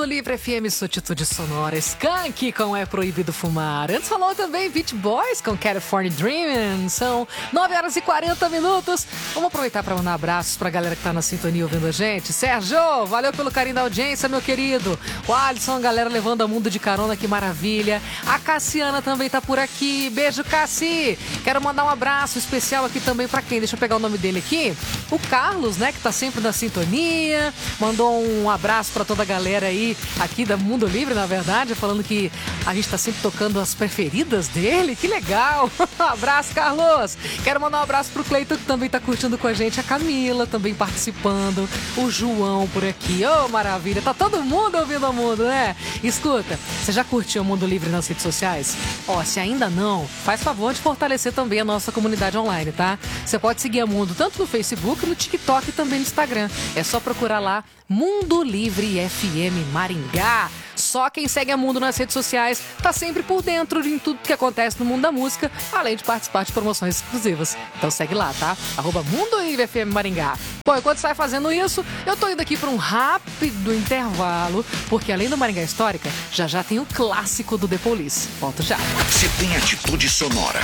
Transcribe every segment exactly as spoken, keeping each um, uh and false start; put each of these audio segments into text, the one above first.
Mundo Livre F M, sua atitude sonora. Skank com É Proibido Fumar. Antes falou também Beach Boys com California Dreamin'. São nove horas e quarenta minutos. Vamos aproveitar para mandar abraços pra galera que tá na sintonia ouvindo a gente. Sérgio, valeu pelo carinho da audiência, meu querido. O Alisson, a galera levando a mundo de carona, que maravilha. A Cassiana também tá por aqui. Beijo, Cassi. Quero mandar um abraço especial aqui também pra quem? Deixa eu pegar o nome dele aqui. O Carlos, né, que tá sempre na sintonia. Mandou um abraço pra toda a galera aí, aqui da Mundo Livre, na verdade, falando que a gente tá sempre tocando as preferidas dele. Que legal. Abraço, Carlos. Quero mandar um abraço pro Cleiton, que também tá curtindo com a gente. A Camila também participando. O João por aqui. Ô, oh, maravilha. Tá todo mundo ouvindo o mundo, né? Escuta, você já curtiu o Mundo Livre nas redes sociais? Ó, oh, se ainda não, faz favor de fortalecer também a nossa comunidade online, tá? Você pode seguir a Mundo tanto no Facebook, no TikTok e também no Instagram. É só procurar lá Mundo Livre F M Maringá. Só quem segue a Mundo nas redes sociais tá sempre por dentro de tudo que acontece no mundo da música, além de participar de promoções exclusivas. Então segue lá, tá? Arroba Mundo Livre F M Maringá. Bom, enquanto você vai fazendo isso, eu tô indo aqui para um rápido intervalo, porque além do Maringá Histórica, já já tem o clássico do The Police. Volto já. Você tem atitude sonora.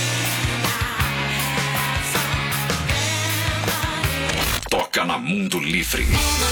Toca na Mundo Livre.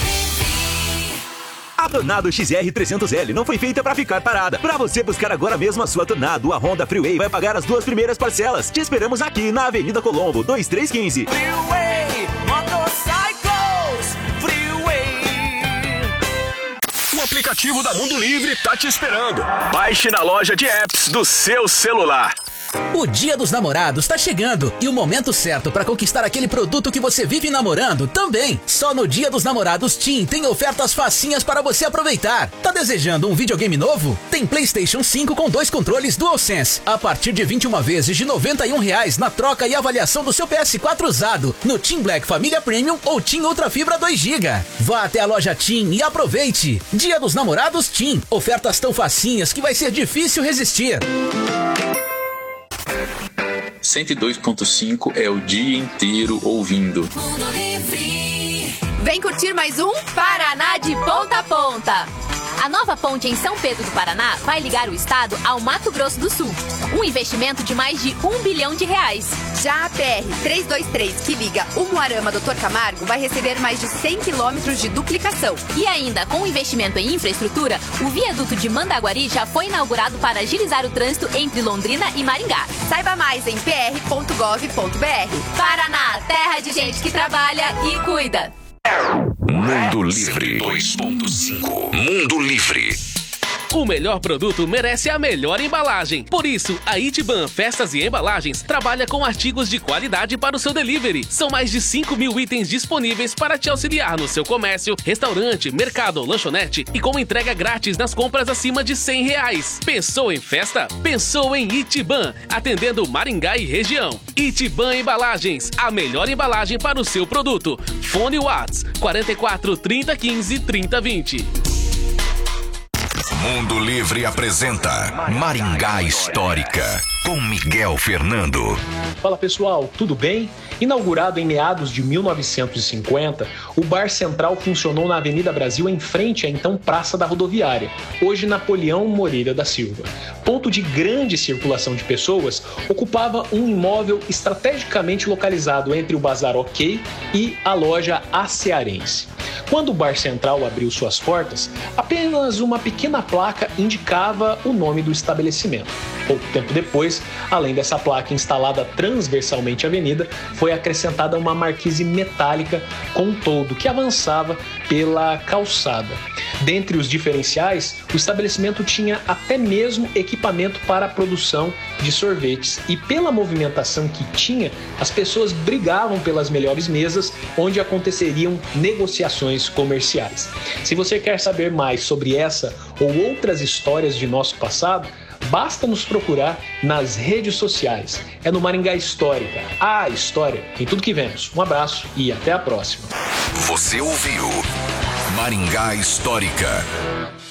A Tornado X R trezentos L não foi feita para ficar parada. Para você buscar agora mesmo a sua Tornado, a Honda Freeway vai pagar as duas primeiras parcelas. Te esperamos aqui na Avenida Colombo, dois três um cinco. Freeway, Motorcycles, Freeway. O aplicativo da Mundo Livre tá te esperando. Baixe na loja de apps do seu celular. O Dia dos Namorados tá chegando e o momento certo para conquistar aquele produto que você vive namorando também. Só no Dia dos Namorados TIM tem ofertas facinhas para você aproveitar. Tá desejando um videogame novo? Tem PlayStation cinco com dois controles DualSense a partir de vinte e uma vezes de noventa e um reais na troca e avaliação do seu P S quatro usado no TIM Black Família Premium ou TIM Ultra Fibra dois gigas. Vá até a loja TIM e aproveite. Dia dos Namorados TIM. Ofertas tão facinhas que vai ser difícil resistir. cento e dois ponto cinco é o dia inteiro ouvindo. Vem curtir mais um Paraná de Ponta a Ponta. A nova ponte em São Pedro do Paraná vai ligar o estado ao Mato Grosso do Sul. Um investimento de mais de um bilhão de reais. Já a P R trezentos e vinte e três, que liga Umuarama a doutor Camargo, vai receber mais de cem quilômetros de duplicação. E ainda, com o investimento em infraestrutura, o viaduto de Mandaguari já foi inaugurado para agilizar o trânsito entre Londrina e Maringá. Saiba mais em p r ponto gov ponto b r. Paraná, terra de gente que trabalha e cuida. Mundo Livre dois ponto cinco. Mundo Livre. O melhor produto merece a melhor embalagem. Por isso, a Itiban Festas e Embalagens trabalha com artigos de qualidade para o seu delivery. São mais de cinco mil itens disponíveis para te auxiliar no seu comércio, restaurante, mercado ou lanchonete e com entrega grátis nas compras acima de cem reais. Pensou em festa? Pensou em Itiban, atendendo Maringá e região. Itiban Embalagens, a melhor embalagem para o seu produto. Fone Whats quarenta e quatro, trinta, quinze, trinta, vinte. Mundo Livre apresenta Maringá Histórica, com Miguel Fernando. Fala pessoal, tudo bem? Inaugurado em meados de mil novecentos e cinquenta, o Bar Central funcionou na Avenida Brasil em frente à então Praça da Rodoviária, hoje Napoleão Moreira da Silva. Ponto de grande circulação de pessoas, ocupava um imóvel estrategicamente localizado entre o Bazar OK e a loja A Cearense. Quando o Bar Central abriu suas portas, apenas uma pequena placa indicava o nome do estabelecimento. Pouco tempo depois, além dessa placa instalada transversalmente à avenida, foi acrescentada uma marquise metálica com um toldo que avançava pela calçada. Dentre os diferenciais, o estabelecimento tinha até mesmo equipamento para a produção de sorvetes e pela movimentação que tinha, as pessoas brigavam pelas melhores mesas onde aconteceriam negociações comerciais. Se você quer saber mais sobre essa ou outras histórias de nosso passado, basta nos procurar nas redes sociais. É no Maringá Histórica. A história em tudo que vemos. Um abraço e até a próxima. Você ouviu Maringá Histórica.